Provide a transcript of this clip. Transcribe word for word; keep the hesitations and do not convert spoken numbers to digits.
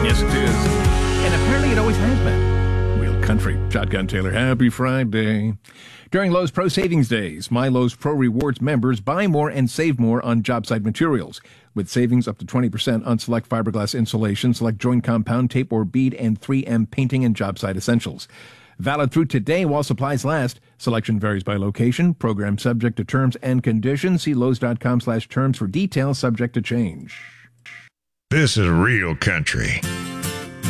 Yes, it is. And apparently it always has been. Real country. Shotgun Taylor, happy Friday. During Lowe's Pro Savings Days, My Lowe's Pro Rewards members buy more and save more on job site materials, with savings up to twenty percent on select fiberglass insulation, select joint compound, tape or bead, and three M painting and job site essentials. Valid through today while supplies last. Selection varies by location. Program subject to terms and conditions. See Lowe's.com slash terms for details, subject to change. This is real country.